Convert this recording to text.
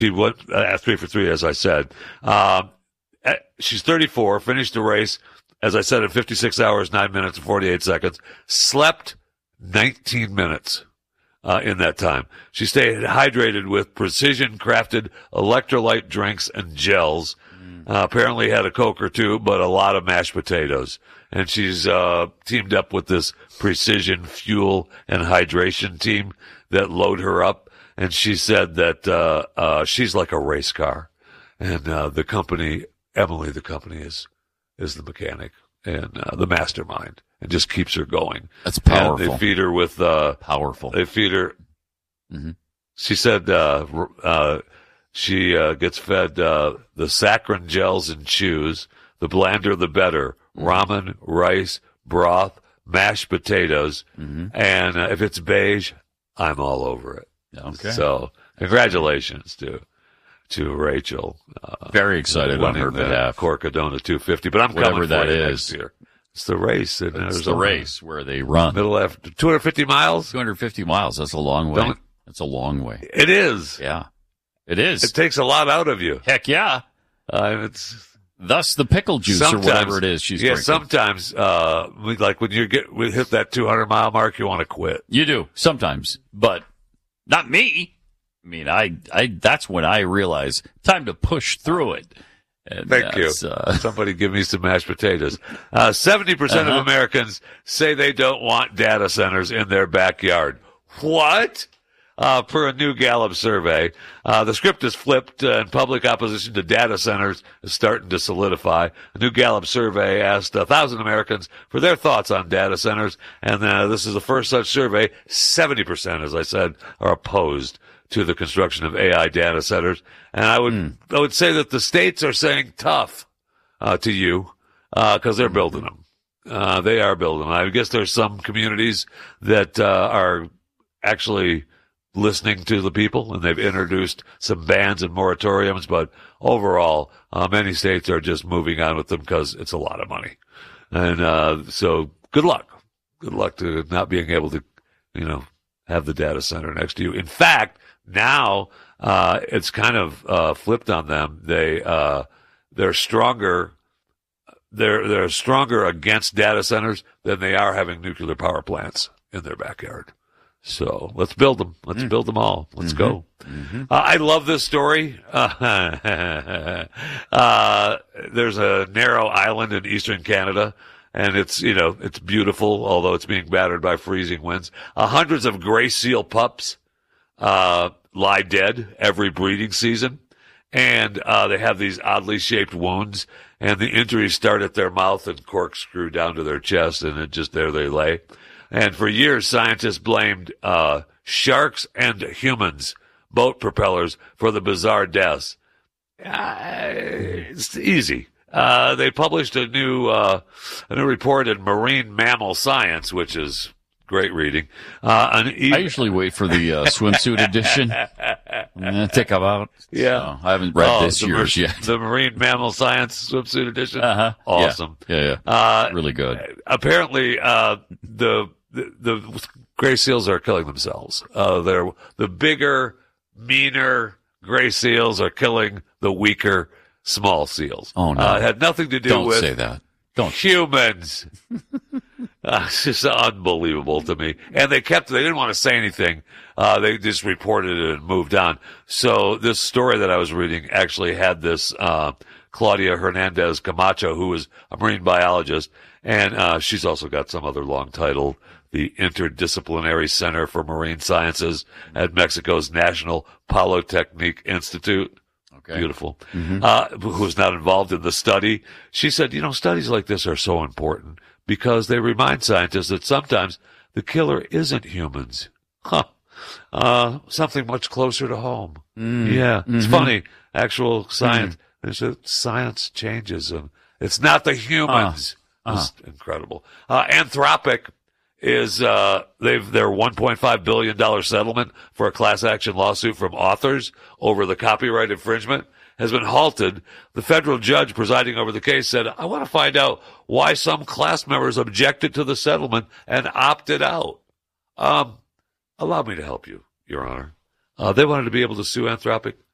She went 3 for 3, as I said. She's 34, finished the race, as I said, in 56 hours, 9 minutes, and 48 seconds. Slept 19 minutes in that time. She stayed hydrated with precision-crafted electrolyte drinks and gels. Apparently had a Coke or two, but a lot of mashed potatoes. And she's teamed up with this precision fuel and hydration team that load her up. And she said that she's like a race car. And the company, Emily, the company, is the mechanic and the mastermind, and just keeps her going. That's powerful. And they feed her with powerful. They feed her. Mm-hmm. She said she gets fed the saccharin gels and chews. The blander, the better. Ramen, rice, broth, mashed potatoes, and if it's beige, I'm all over it. Okay. So congratulations to Rachel. Very excited on her behalf. Corcadona 250, but I'm whatever coming that for you is. next year. It's the race. It's the race where they run. Middle after 250 miles. 250 miles. That's a long way. That's a long way. It is. Yeah, it is. It takes a lot out of you. Heck yeah. It's thus the pickle juice or whatever it is she's drinking. Sometimes, like when we hit that 200-mile mark, you want to quit. You do sometimes, but not me. I mean, I that's when I realize time to push through it. And Thank you. Somebody give me some mashed potatoes. 70% of Americans say they don't want data centers in their backyard. What? Per a new Gallup survey, the script is flipped and public opposition to data centers is starting to solidify. A new Gallup survey asked 1,000 Americans for their thoughts on data centers, and this is the first such survey. 70%, as I said, are opposed to the construction of AI data centers. And I would say that the states are saying tough to you because they're building them. They are building them. I guess there's some communities that are actually listening to the people, and they've introduced some bans and moratoriums, but overall, many states are just moving on with them because it's a lot of money. And so good luck. Good luck to not being able to, have the data center next to you. In fact, now it's kind of flipped on them. They're stronger. They're stronger against data centers than they are having nuclear power plants in their backyard. So let's build them. Let's build them all. Let's go. I love this story. There's a narrow island in eastern Canada, and it's beautiful, although it's being battered by freezing winds. Hundreds of gray seal pups lie dead every breeding season, and they have these oddly shaped wounds, and the injuries start at their mouth and corkscrew down to their chest, and there they lay. And for years, scientists blamed sharks and humans, boat propellers, for the bizarre deaths. It's easy. They published a new report in Marine Mammal Science, which is great reading. I usually wait for the swimsuit edition. Take about. Yeah. So I haven't read this year's yet. The Marine Mammal Science swimsuit edition. Awesome. Yeah. Really good. Apparently, the gray seals are killing themselves. The bigger, meaner gray seals are killing the weaker, small seals. Oh, no. It had nothing to do with Don't say that. Don't. Humans. It's just unbelievable to me. And they didn't want to say anything. They just reported it and moved on. So this story that I was reading actually had this Claudia Hernandez Camacho, who is a marine biologist, and she's also got some other long title, the Interdisciplinary Center for Marine Sciences at Mexico's National Polytechnic Institute. Okay. Beautiful. Who's not involved in the study. She said, studies like this are so important because they remind scientists that sometimes the killer isn't humans. Something much closer to home. Yeah. It's funny. Actual science. Science changes, and it's not the humans. It's incredible. Anthropic is their $1.5 billion settlement for a class action lawsuit from authors over the copyright infringement has been halted. The federal judge presiding over the case said, I want to find out why some class members objected to the settlement and opted out. Allow me to help you, Your Honor. They wanted to be able to sue Anthropic